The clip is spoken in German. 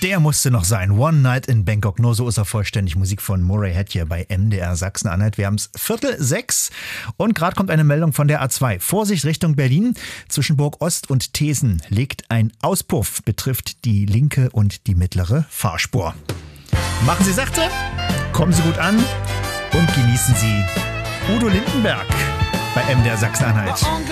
Der musste noch sein. One Night in Bangkok. Nur so ist er vollständig. Musik von Murray Head hier bei MDR Sachsen-Anhalt. Wir haben es 5:45 und gerade kommt eine Meldung von der A2. Vorsicht Richtung Berlin. Zwischen Burg Ost und Thesen liegt ein Auspuff. Betrifft die linke und die mittlere Fahrspur. Machen Sie sachte, kommen Sie gut an und genießen Sie Udo Lindenberg bei MDR Sachsen-Anhalt.